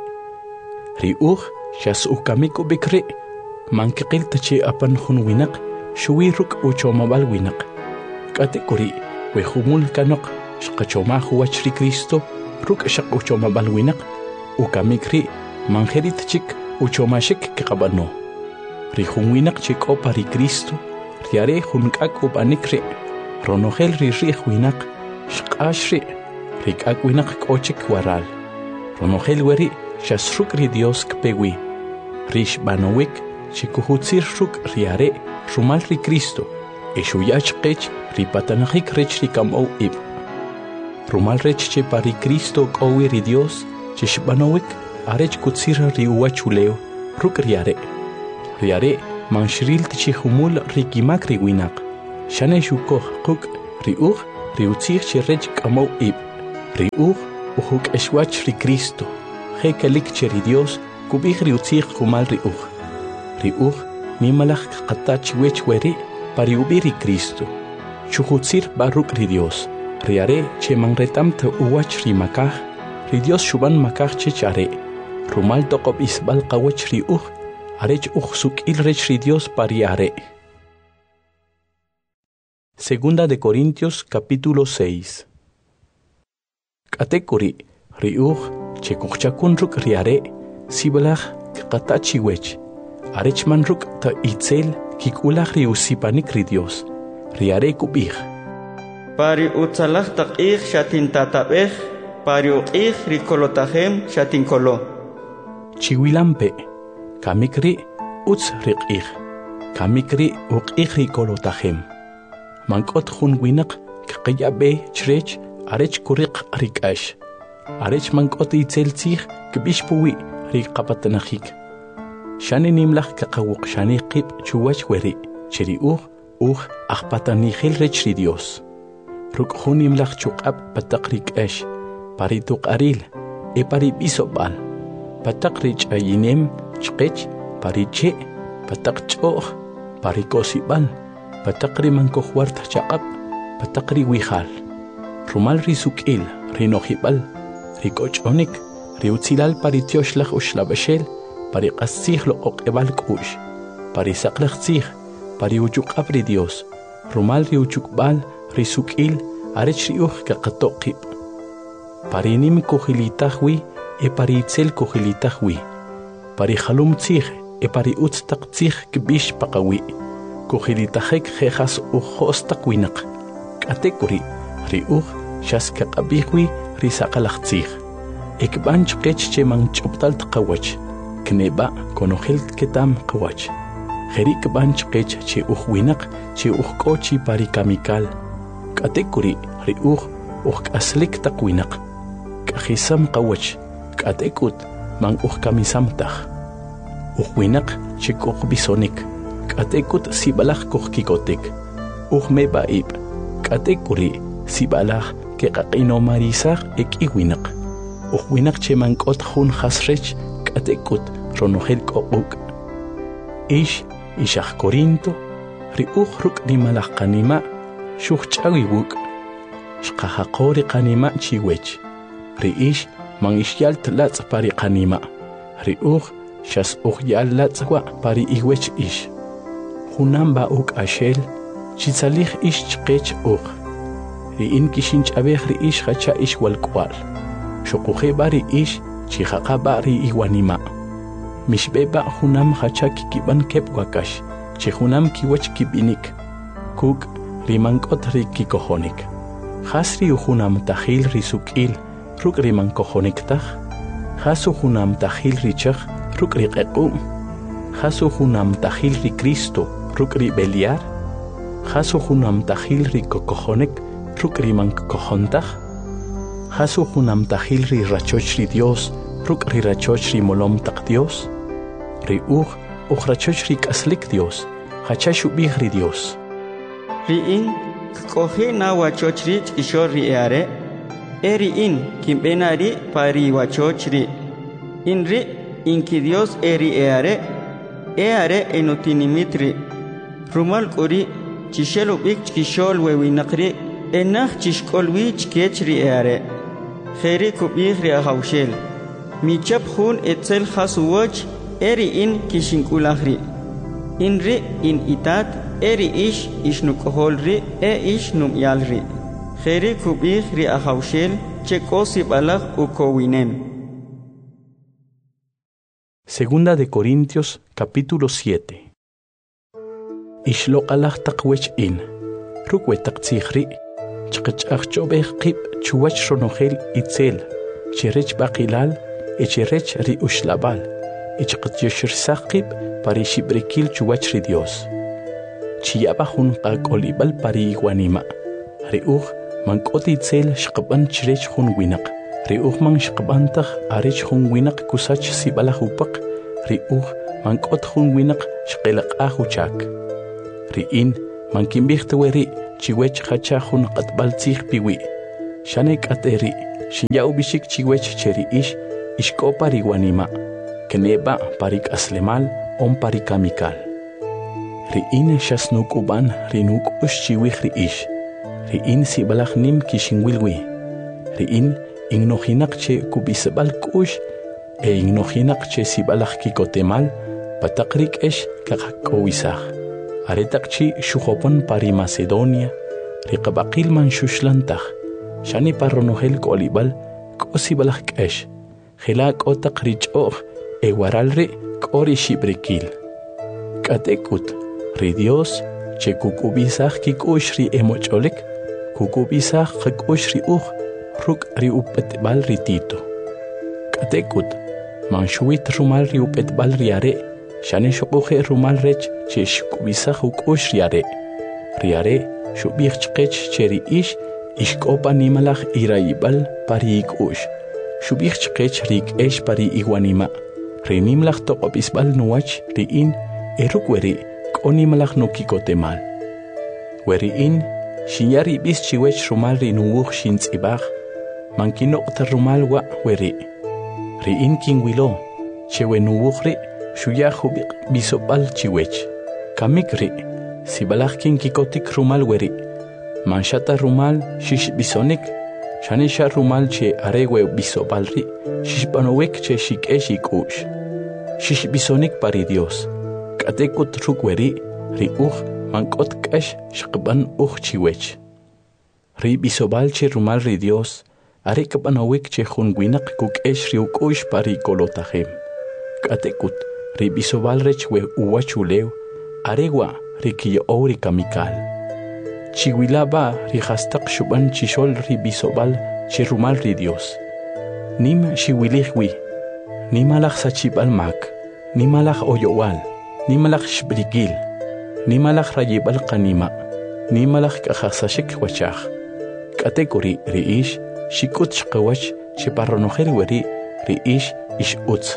Speaker 1: riuj shas'ukamik ubikri mankiqil tachi apan jun winaq shuwi ruk' uchomabal winaq k'atekuri wejumul kanoq shqachomaj wach ri Cristo ruk' shaq uchomabal winaq ukamikri manjerit chik uchomashik kiqabano rijun winaq chik'opa ri Cristo riare jun k'ak upanikri ronojel ri ri'j winaq shq'axri ri k'ak winaq k'ochik waral ronojel weri shasruk ri Dios kpewi rixbanowik chikujutzir ruk' riare rumal ri Cristo exuyach qech ri patanajik rech ri kam'ow ib rumal rech che pa ri Cristo k'owi ri Dios chixbanowik arech kutzir ri uwachuleo ruk' riare riare manxril tchijumul ri kimak ri winaq Shane shukoh kuk riuch riutzich chirech kamau ib. Riuch uhuk eshwach ri Cristo. Hekelik cheri Dios kubich riutzich kumal riuch. Riuch mimalach katach wech weri pariubiri Cristo. Chukutzir baruk ri Dios. Riare che mangretam te uwach ri makah. Ri Dios shuban makah chechare. Rumal toqob isbal qawach riuch. Arech uch suk ilrech ri Dios pariare. Segunda de Corintios capítulo seis. Katekuri riuch chekuchakun ruk riare sibalach katachi wech. Arechman ruk ta itzel kikulach riusipanik ri Dios. Riare kubich.
Speaker 3: Pari utzalach taqich shatin tatabech pari uqich rikolotahem shatin kolo.
Speaker 1: Chiwilampe kamikri utz riqich. Kamikri uqich rikolotahem. Mankot hun winak kqiyabe chrech arech kuriq rikash. Arech mankot itzeltzich kbishpuwi riqapatnachik. Shani nimlach kaqawuq shani qib chuwach weri. Cheri uch uch aqpatanihil rech ri Dios. Ruk hun nimlach chuqab pataq rikash. Pari tuqaril e pari bisobal. Pataq rich ayinem chqech pari che pataq ch'oh pari kosibal. Patakri mankohwarta chaqab, patakri wihal. Rumal risukil, rinohibal, rikochonik, riutzilal paritioslach ushlabashel, pariqasih lo oqebal kush, parisaqlachzih, pariuchukab ri Dios. Rumal riuchukbal, risukil, arech riuch kaqatoqib. Parinim kohilitahwi, e paritzel kohilitahwi. Parihalumtzih, e pariutztaqtzih kbish paqawi. Kuhilitajek jejas ujos takwinaq. Katekuri riuch shaska qabihwi risaqalaqtzih. Ekbanch qechche man choptal tqawach. Kneba konohel ketam qawach. Jerik banch qech che ujwinaq che ujkochi parikamikal. Katekuri riuch ujkaslik takwinaq. Kahisam qawach. Katekut man ujkamisamtaj. Ujwinaq che bisonik. Katekut sibalach kohkikotek. Uhme baib. Katekuri sibalach ke qaqino marisach ek iwinaq. Uhwinaq chemankot hun hasrech katekut ronohel kokuk. Ish ishach Corinto riuch ruk nimalach kanima shuchchawi wuk. Shqahaqori kanima chiwech. Riish man ishyal tlatz pari kanima. Riuch shas uhyal latzwa pari iwech ish. Hunamba uk ashel, chitzalich ish chqech uk. Riin kishinch abech ri ish hacha ish walkwal. Shokuhe bari ish, chihaqa bari iwanima. Mishbeba hunam hacha kikiban kep wakash, chihunam kiwach kibinik. Kuk rimankot ri kikohonik. Hasri uhunam tahil risukil, ruk rimankohonik tah. Hasu hunam tahil richach, ruk riqequm. Hasu hunam tahil ri Cristo. Rukri beliar, hasu hunam tahil ri kokohonek, rukri man kokohontach, hasu hunam tahil ri rachoch ri Dios, rukri rachoch ri molom tak Dios, ri uch uch rachoch ri kaslik Dios, hachashu bih ri Dios.
Speaker 3: Ri in kohe na wachoch ri ishor ri eare, eri in kimbenari pari wachoch ri, in ri in ki Dios eri eare, eare enutinimitri. Rumal kuri chishelo bik chishol wewinakri enach chishkolwi chkechri eare. Kheri kubihri ahawshel. Michap hun etzel khasuwach eri in kishinkulahri. Inri in itat eri ish ishnukoholri e ish numyalri. Kheri kubihri ahawshel chekosi balach ukowinem.
Speaker 1: Segunda de Corintios capítulo siete. Ishloqalach taqwech in. Rukwe taqtsikhri. Chqachach chobeh qib chuwach ronohel itzel. Cherech baqilal e cherech ri ushlabal. Ichqatyoshir saqib pari shibrikil chuwach ri Dios. Chiyabahun qaqolibal pari iguanima. Riuch mankot itzel shqaban cherech hun winaq. Riuch man shqabantach arech hun winaq kusach sibalach upak. Riuch mankot hun winaq shqelaq ahuchak. Riin mankimbihte weri chiwech hacha hun qatbal tzig piwi shanek ateri shinya ubishik chiwech cheri ish ishko pariwanima kneba parik aslemal on parikamikal riin shasnuk uban rinuk ush chiwich ri ish riin sibalach nim kishinwilwi riin ignohinak che kubisbal kush e ignohinak che sibalach kikotemal patakrik esh kakakowisach aretakchi shujopon pari Macedonia riqabaqil man shushlantach shani parronohel kolibal kosibalach kesh khilak otaq richoh e waralri kori shibrikil katekut ri Dios che kukubisach kikush ri emocholek kukubisach kikush ri uj ruk ri upetbal ri tito katekut manshuit rumal ri upetbal ri are shani shuquhe rumal rech che shkubisach ukush ri are ri are shubich chqech cheri ish ishkopa nimalach iraibal pari ikush shubich chqech rik esh pari iguanima ri nimlach toqobisbal nuach ri in eruk weri konimalach nukikotemal weri in shinyari bis chiwech rumal ri nuwuch shintzibach mankino rumal wa weri ri in kingwilo chewe nuwuch ri shuyahu bisobal chiwech kamik ri sibalach kinkikotik rumal weri manshata rumal shish bisonik shanisha rumal che arewe bisobal ri shishpanowek che shikesh ikush shish bisonik pari Dios katekut ruk weri ri uj mankot kash shqban uj chiwech ri bisobal che rumal ri Dios are kapanowek che junwinak kukesh ri ukush pari kolotajem katekut ri bisobal rech we uwachuleu arewa ri kiyo ori kamikal chiwilaba ri hastak shuban chishol ri bisobal che rumal ri Dios nim shiwilihwi nimalach sachibal mak nimalach oyowal nimalach shbrigil nimalach rayibal qanima nimalach kahasashik wachach katekuri ri ish shikut shqawach che parronojer weri ri ish ish utz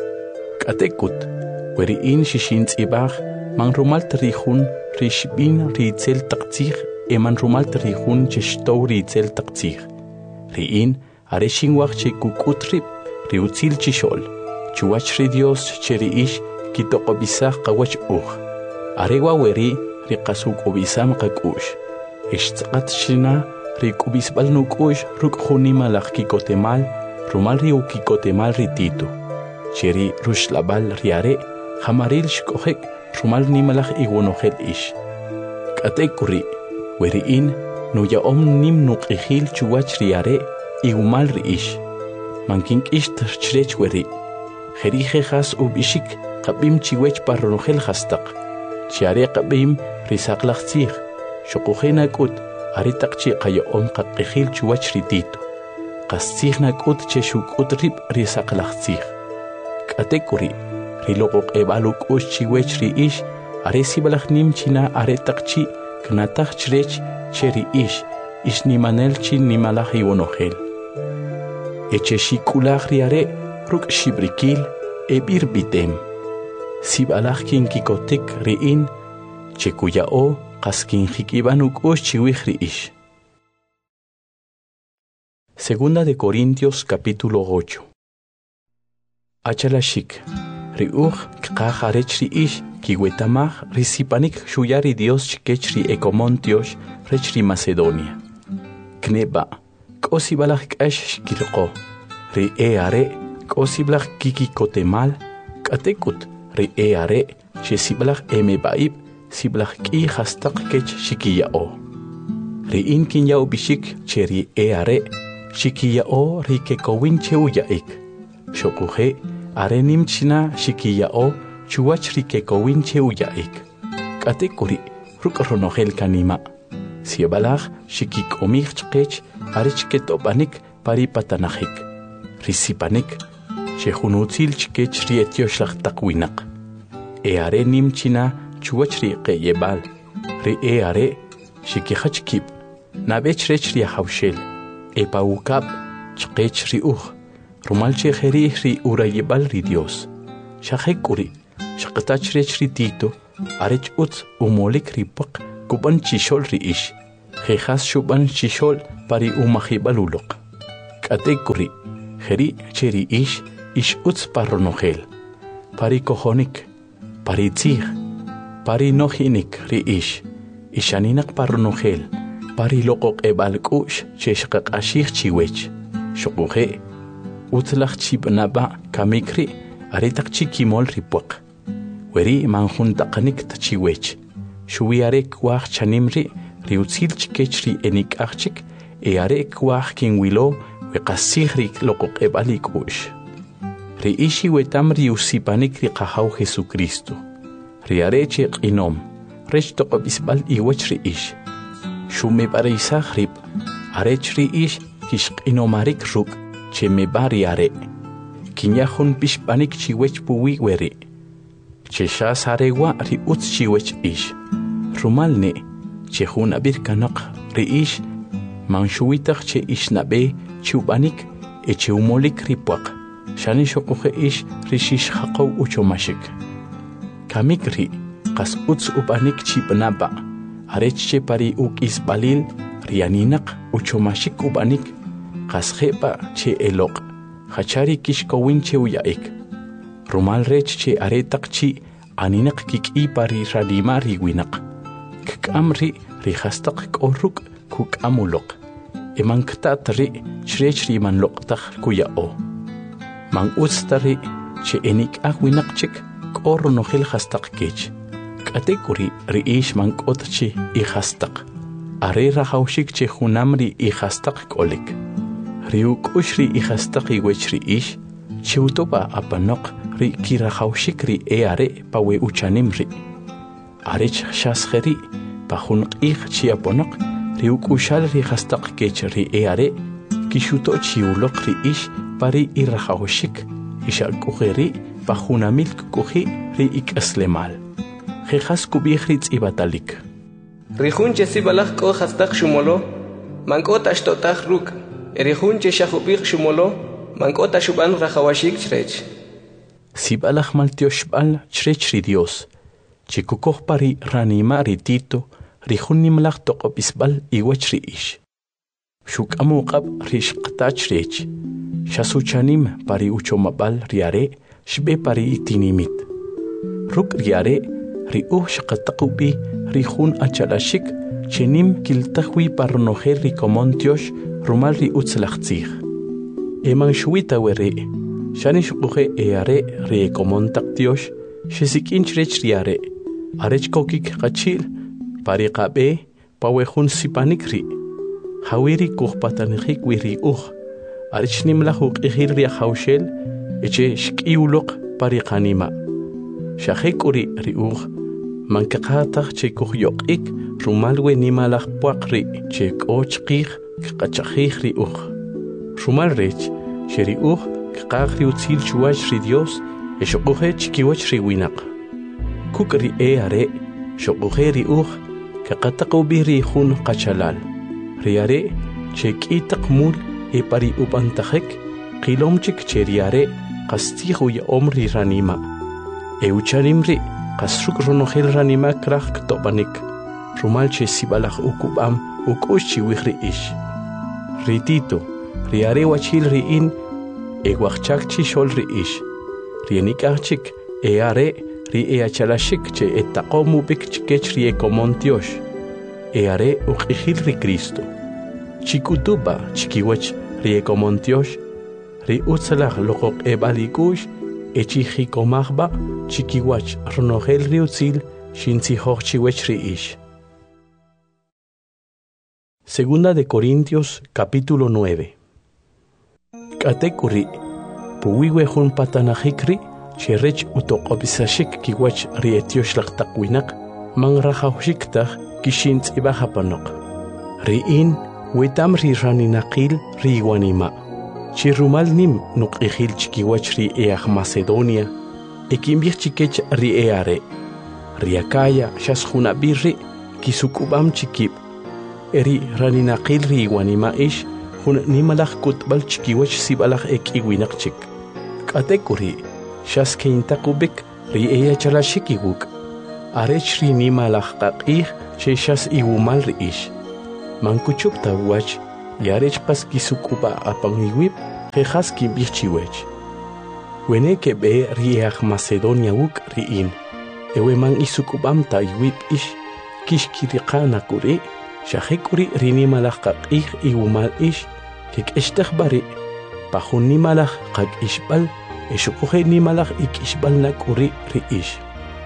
Speaker 1: katekut weri in shishintz ibach man rumal trihun rishbin ritzel taqtzig e man rumal trihun cheshtow ritzel taqtzig ri in are shinwach che kukutrip ri utzil chishol chuwach ri Dios che ri ish kitoqobisach qawach uj arewa weri ri qasuk obisam qakush ishtzqat shina ri kubisbal nukush ruk khunimalach kikotemal rumal ri ukikotemal ri tito cheri rushlabal riare hamaril shkohek rumal nimalach igunohel ish katekuri weri in nuya om nim nuqihil chuwach riare igumal ri ish mankink ish trchrech weri jerije has ubishik qabim chiwech parronohel hastaq chiare qabim risaqlach tzig shuquhena kut aritaqchi qayo om qaqihil chuwach ri tito qastzigna kut che shukut rib risaqlach tzig katekuri riloqoq ebaluk ush chiwech ri ish are sibalach nim china are taqchi knatach chrech cheri ish ish nimanel chi nimalach iwonohel eche shikulach ri are ruk shibrikil ebir bitem sibalach kinkikotik ri in chekuyao qaskin hikibanuk ush chiwich ri ish. Segunda de Corintios capítulo ocho. Achalashik ri uj kqaj arech ri ish kiwetamaj risipanik shuyari Dios chikech ri ekomontios rech ri Macedonia kneba k'osibalaj k'ax xkilqo ri e are k'osiblaj kikikotemal k'atekut ri e are xesiblaj emebaib siblaj k'i hastaq kech xikiya'o ri in kinya'u bixik che ri e are xikiya'o ri kekowin che uya'ik xokuje are nimchina xikiya'o chuwach ri kekowin che uya'ik k'atekuri ruk'ronojel kanima siebalaj xikik'omij chqech are chket'opanik pari patanajik risipanik xejunutzil chkech ri etioxlaj taq winaq e are nimchina chuwach ri qe'yebal ri e are xikijach kib nabech rech ri ajawxel e pawukab chqech ri uj rumal chejerij ri urayebal ri Dios xajek'uri xaqtach rech ri Tito arech utz umolik ri paq kuban chishol riish jejas shuban chishol pari umajibalulok kate kuri jeri cheri ish ish uts parronogel pari kohonik pari tzig pari nohinik riish ishaninak parronogel pari lokok ebalkush cheshqaqashig chiwech shuquje utlach chibnaba kamikri aretak chikimol ripuak weri manjuntaqanik tachiwech shuwiarek waj chanimri riutzil chikechri enik achik e arek waj kinwilo weqasihri lokok ebalikush riishi wetam riusipanik riqahaw Jesucristo riareche qinom rech toqobisbal iwech riish shume bareisaj rib arech riish kishqinomarik ruk cheme bariare kinyahun pishpanik chiwech puwi weri cheshas arewa ri utz chiwech ish rumalne chehun abir kanaq riish manshuwitaj che ishnabe chubanik eche umolik ripuaq shani shoquje ish rishish haqaw uchomashik kamikri qas utz ubanik chibnaba arech che pari uk isbalil rianinaq uchomashik ubanik qas jepa che elok hachari kishkowin che uyaik rumal rech che aretaq chi aninaq kik'i pari radima riwinaq kkamri rihastaq korruk kukamulok emanktat ri chrech riman loqtaq kuyao man ustari che enik ahwinaqchik korro nojel hastaq kech katekuri riish man kotchi i hastaq are rahawshik che hunamri i hastaq kolik riuk ushri i hastaq i wechri ish chiutoba apanoq ri kirahawshik ri eare pawe uchanimri arech shaskheri pahun qih chiaponoq riuk ushal ri hastaq kech ri eare kishuto chiulok ri ish pari i rahawshik ishakujeri pahunamil kuji ri ikaslemal jejas kubihritz ibatalik
Speaker 2: rihun che sibalaj ko hastaq shumolo mankot ashtotaj ruk rihun che shahubig shumolo mankot ashuban rahawashik chrech
Speaker 1: sibalaj maltioshbal chrech ri Dios chikukoj pari ranima ri Tito rihun nimlaj toqopisbal iwach ri ish shukamuqab rishqtach rech shasuchanim pari uchomabal riare shbe pari itinimit ruk riare ri uh shqataqubi rihun achalashik chenim kiltahwi parnojer ri komontiosh rumal ri utzlachtzig eman shwita were shanish uge eare ri komontaktiosh shesikinch rech riare arech kokik qachil pari qabe pawehun sipanik ri hawiri kuhpatanijik wiri uh arech nimlahuk ihir ri hawshel eche shkiulok pari qanima shahekuri ri uh mankaqataq che kuhyokik rumalwe nimalaj puaqri che kochqih qachajih ri uh rumal rech sheri uh qaqri utzil chuach ri Dios eshoquje chikiwach ri winaq kukri e are shoquje ri uh qaqataqu bi ri khun qachalal ri are che kitaq mul e pari upantajek qilomchik che ri are qastihu ya omri ranima e ucharimri qasruk ronogel ranima kraj ktobanik rumal che sibalaj ukubam ukushi wihri ish ritito riare wachil riin e wachchak chi shol ri ish rienikachik e are ri e achalashik che etaqomu bik chikech ri ekomontiosh e are uqihil ri Cristo chikutuba chikiwach ri ekomontiosh ri utzalaj loqoq ebalikush echijikomajba chikiwach ronogel ri utzil shintzihoj chiwech ri ish. Segunda de Corintios capítulo nueve. Katekuri puwiwe hun patanajikri cherech utoqobisashik kiwach ri etiosh laqtaqwinaq mangrajawshiktaj kishintz ibajapanok riin wetam ri raninaqil ri wanima chirumal nim nuqihil chikiwach ri eaj Macedonia ekimbich chikech ri eare ri Acaya shashjunabirri kisukubam chikib eri raninaqil ri wanima ish hun nimalaj kutbal chikiwach sibalaj ekiwinaqchik katekuri shaskeintakubik ri eya chalashikiguk arech rinima laqaqih cheshas iwumal riish. Mankuchup tawach yarech pas kisukuba apangiwip jejas kimbichiwech. Wene kebe riach Macedonia wuk riin. Ewe man isukubam ta iwip ish kishkiriqana kuri shahikuri rinima laqaqih iwumal ish kik ishtakhbari pahun nimalaj qak ishbal eshukuhe nimalaj ik ishbal nakuri riish.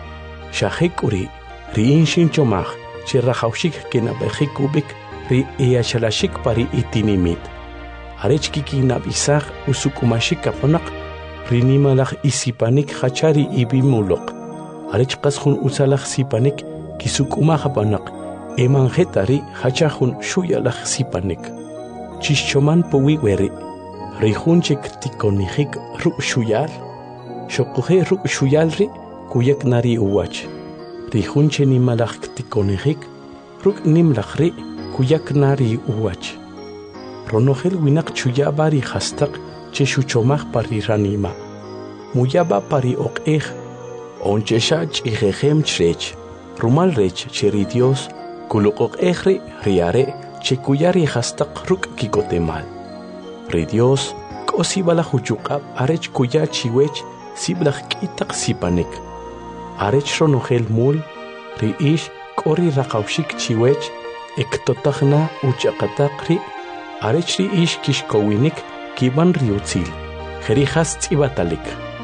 Speaker 1: Shahikuri riin shinchomaj chirrajawshik kenabejikubik ri eyachalashik pari itinimit. Arech kikinabisaj usukumashik kaponak rinimalaj isipanik hachari ibimulok. Arech qasjun usalaj sipanik kisukumaj panak emanjetari hachajun shuyalaj sipanik. Chishchoman puwi weri rijunchik tikonijik ruk shuyal shokuje ruk shuyalri kuyak nari uwach. Rijunche nimalaj tikonijik ruk nimlajri kuyak nari uwach. Ronojel winak chuyabari hastak cheshuchomaj pari ranima. Muyaba pari okej onchesha chijejem chrech. Rumal rech cheri Dios kulukok ejri riare chekuyari hastak ruk kikotemal. Ri Dios kosibala huchukab arech kuya chiwech siblaj kitak sipanik. Arech ronojel mul ri ish kori raqawshik chiwech ektotajna uchaqataqri arech ri ish kishkowinik kiban riutzil jerijas tzibatalik.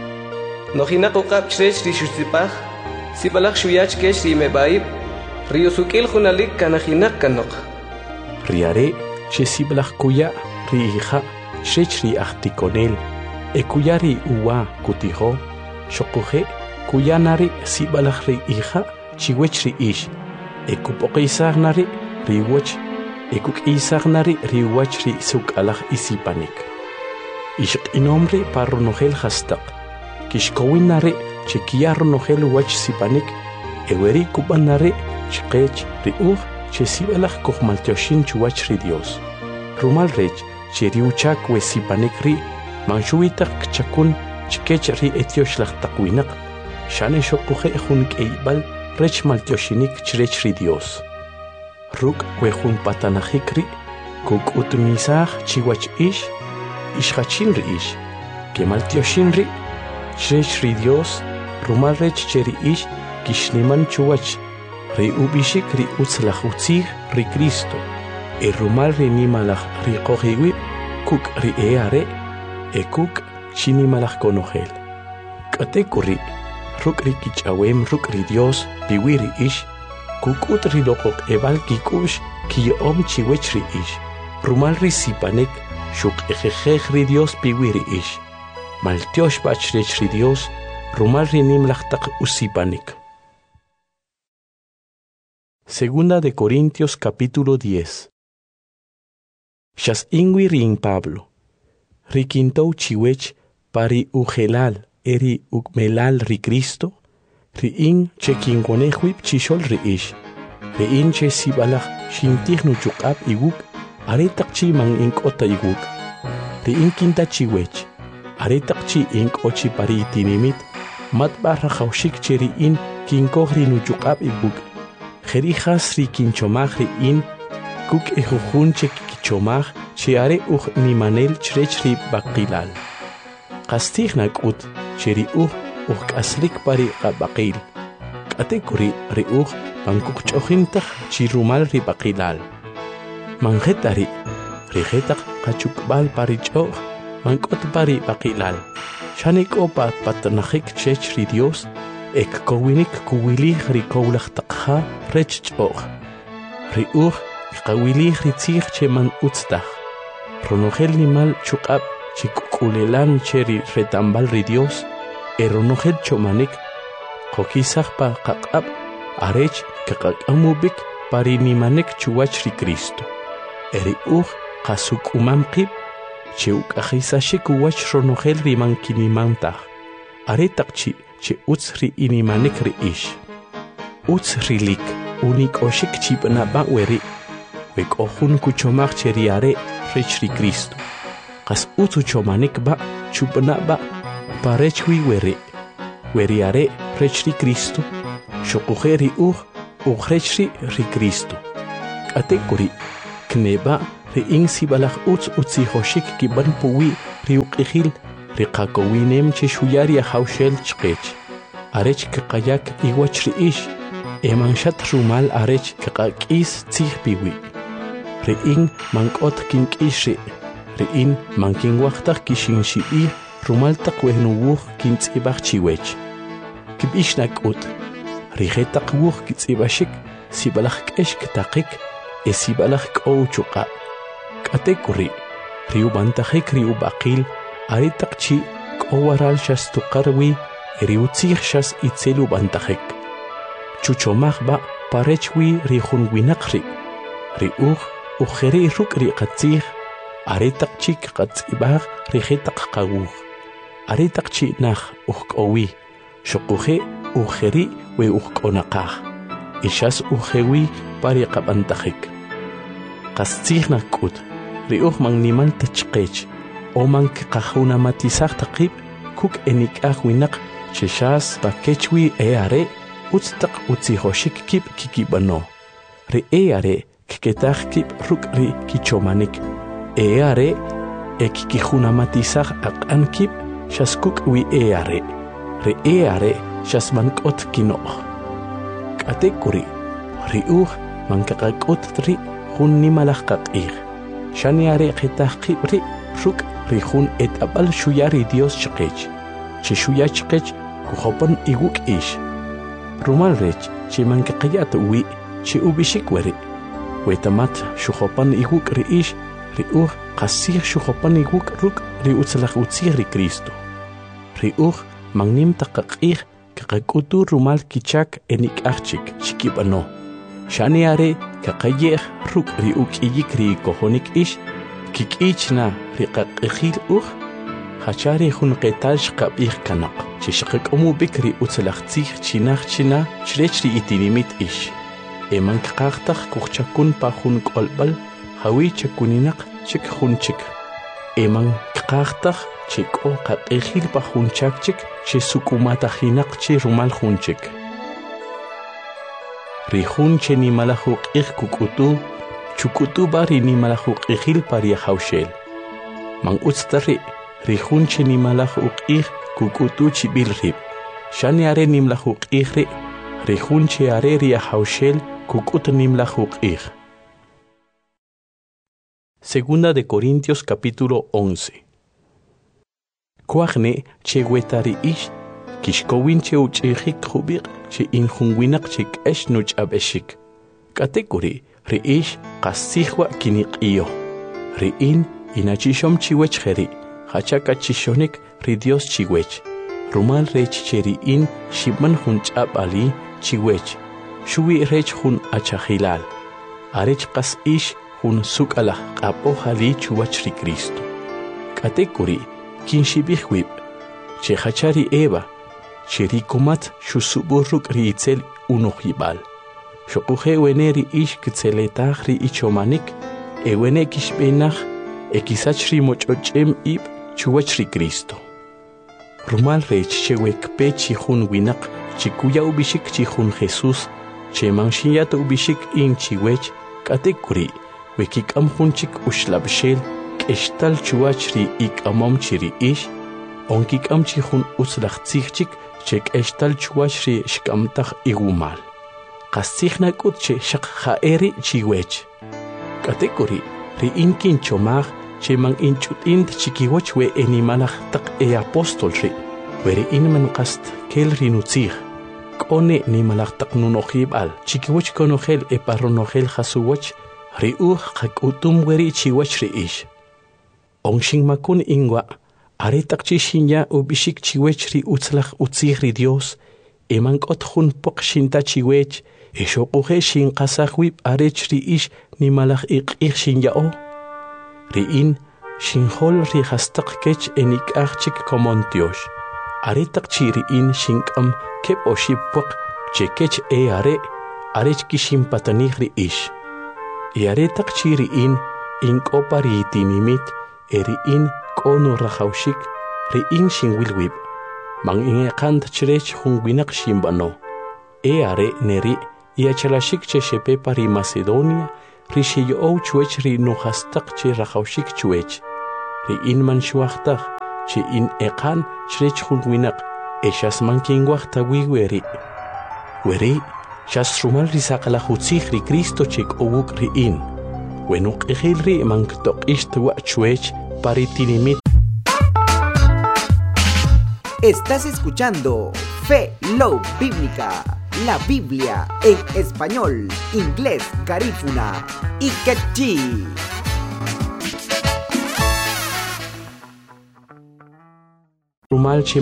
Speaker 2: Nojinak uqab chrech rishusipaj sibalaj shuyach kesh rimebaib riusukil junalik kanajinak kanok.
Speaker 1: Riare che siblaj kuya ri hija chrech ri achtikonel ekuya ri uwa kutijo shokuje kuya nari sibalaj ri hija chiwech ri ish ekupoqisaj nari riwach ekuk'isaj nari riwach ri sukalaj isipanik. Ishq'inomri pa ronojel hastaq kishkowin nari chekiya ronojel wach sipanik eweri kuban nari chqech ri uj che sibalaj kojmaltyoshin chuwach ri Dios. Rumal rech che riuchak we sipanik ri manshuitaq kchakun chkech ri etiosh laqtaqwinaq shane shokuje jun k'eybal rech maltyoshinik chrech ri Dios. Ruk wejun patanajikri kuk'utmisaj chiwach ish ishjachin ri ish kemaltyoshin ri chrech ri Dios rumal rech cheri ish kishniman chuwach ri ubishik ri utzlaj utzij ri Cristo e rumal ri nimalaj ri qojiwi kuk ri eare e kuk chinimalaj konojel. K'atekuri ruk ri kich'awem ruk ri Dios piwi ri ish kukut ri loqoq ebal kikush kiyom chiwech ri ish. Rumal ri sipanek shuk ejejej ri Dios piwi ri ish. Maltiosh bachrech ri Dios rumal ri nimlajtaq usipanek. Segunda de Corintios capítulo diez. Shas ingwi rin Pablo. Rikintou chiwech pari ujelal eri ukmelal ri Cristo. Riin che kingonejwip chishol ri ish. Riin che sibalaj shintij nuchukab iwuk aretak chi man inkota iwuk. Riin kinta chiwech. Aretak chi inkochi pari itinimit matba rajawshik che riin kinkoj ri nuchukab iwuk. Jerijas ri kinchomaj riin kuk ejujun che kichomaj che are uj nimanel chrech ri baqilal. Qastij nak'ut che ri uj uj k'aslik pari qabaqil. K'atekuri ri uj pankukch'ojintaj chi rumal ri baqilal. Manjetari rijetaq qachukbal pari ch'oj mank'ot pari baqilal. Shanik'o pa patanajik chech ri Dios ek kowinik kuwilij ri kowlajtaqja rech ch'oj. Ri uj qawilij ri tzij che man utztaj. Ronojel nimal chuq'ab chi k'ulelan che ri retambal ri Dios eronojel chomanik qokisaj pa qaq'ab arech kaq'amubik pari nimanek chuwach ri Cristo. Eri uj qasuk'umam qib che uk'ajisashik uwach ronojel ri mankinimantaj. Aretaq chi che utz ri inimanek ri ish. Utz rilik unik'oxik chib'naba weri wek'ojun kuchomaj che ri are rech ri Cristo. Qas utz uchomanik ba chub'naba parech wi weri. Weri are rech ri Cristo Xoquje ri uj ujrechri ri Cristo. Ate kuri kneba ri in sibalaj utz utzijoshik kiban puwi ri uqijil ri qakowinem chi shuyari hawshel chqech. Arech kaqayak iwach ri ish emanshat rumal arech kaqakis tzij piwi. Ri in mankot kinkishri ri in mankin waqtaq kishin shibi rumal taq wehnuwuj kintzibaj chiwech. Kibishnak ut rijetaq wuj kitzibashik sibalaj k'esh kitaqik e sibalaj k'ow chuqa. K'ate kuri riubantajik riubaqil aritaq chi k'owaral xas tuqarwi riutzij xas itzel ubantajik. Chuchomajba parechwi rijun winaqri ri uj ujeri ruk' ri qatzij aritaq chi qatzibaj rijetaq qawuj. Aritaq chi naj uj k'owi xoquje ujeri we ujk'onaqaj ixas ujewi pari qabantajik. Qastzij nak'ut ri uj man nimal tachqech o man kqajunamatizaj taqib kuk enik'aj winaq chexas pakechwi e are utz taq utzijoshik kib kikibano. Ri e are kketaj kib ruk' ri kichomanik e are e kikijunamatizaj aq'an kib xas kuk wi e are. Ri e are xas mank'ot kino'j. K'ate kuri ri uj mankaqak'ut ri jun nimalaj qaq'ij. Xani are qetaj qib ri ruk' ri jun et'ab'al xuya ri Dios chqech. Chi xuya chqech kujopan iwuk' ix. Rumal rech chi mankaqayat wi chi ubixik weri. Wetamat xujopan iwuk' ri ix ri uj qasij xujopan iwuk' ruk' ri utzlaj utzij ri Cristo. Ri uj magnim taqaq'ij kaqak'utu rumal kichak enik'ajchik chikib'ano. Xani are kaqayej ruk' ri uk'iyik ri kojonik ix kik'ichna ri qaq'ijil uj hachari jun qetal xqab'ij kanaq chi xaqak'omubik ri utzlaj tzij chinaj china chrech ri itinimit ix. Eman kaqajtaj kujchakun pa jun k'olb'al jawi chakuninaq chik jun chik. Eman kaqajtaj chi k'o qaq'ijil pa jun chak chik chi sukumatajinaq chi rumal jun chik. Ri jun che nimalaj uq'ij kuk'utu chuk'utu ba ri nimalaj uq'ijil pari hawshel. Man utz tarri ri jun che nimalaj uq'ij kuk'utu chib'il rib. Xani are nimlaj uq'ij ri ri jun che are ri hawshel kuk'ut nimlaj uq'ij. Segunda de Corintios capítulo once. Kuajne che wetari ish kishkowin che uch'ijik jubiq che injunwinaq che k'esh nuch'ab'exik. K'ate kuri ri ish qasijwa kiniq'iyo. Ri in inachishom chiwech jeri hachaka chishonik ri Dios chiwech. Rumal rech che ri in shibman jun ch'ab'ali chiwech. Shuwi rech jun achajilal. Arech qas ish jun suk'alaj q'ab'ojali chuwach ri Cristo. K'ate kuri kin shibij wib che hachari Eva che rikumat xusubur ruk' ri itzel unojib'al. Xoquje wene ri ish kitzeletaj ri ichomanik e wene kixb'enaj e kisach ri moch'och'em ib' chuwach ri Cristo. Rumal rech che wekpe chi jun winaq chi kuya ubixik chi jun Jesús che manxiyat ubixik in chiwech k'ate kuri wekik'am jun chik uxlab'xel k'extal chuwach ri ik'amom chi ri ish onkik'am chi jun utzlaj tzij chik che k'extal chuwach ri xk'amtaj iwumal. Qastzij nak'ut che xaq ja'eri chiwech. K'ate kuri ri in kinchomaj che man inch'ut'int chikiwach we enimalaj taq e apóstol ri we ri in man qast kel ri nutzij k'one nimalaj taq nunojib'al chikiwach konojel e parronojel jasuwach ri uj qak'utum weri chiwach ri ish. Onxinmakun inwa aretaq chi xinya ubixik chiwech ri utzlaj utzij ri Dios e mank'ot jun poq xinta chiwech e xoquje xinqasaj wib arech ri ish nimalaj iq'ij xinya'o. Ri in xinjol ri jastaq kech enik'aj chik komontiox. Aretaq chi ri in xink'am keb' oxib poq che kech e are arech kixinpatanij ri ish. E aretaq chi ri in ink'opa ri itinimit e ri in k'onu rajawxik ri in xinwilwib man in eqant chrech jun winaq xinb'ano. e are neri iachalashik che shepe pari Macedonia rishi yo chuech ri no hastak che rakhawshik chuech ri in man shuachtak che in eqan chrech khunwinak eshas man kingwachta wiweri weri shas rumal risaqala khutzig ri Cristo chik owuk ri in wenuk ikhil ri man ktok ishtwa chuech pari tinimit.
Speaker 4: Estás escuchando Fe Love Bíblica, la Biblia en español, inglés, garífuna y quechí.
Speaker 1: Rumal che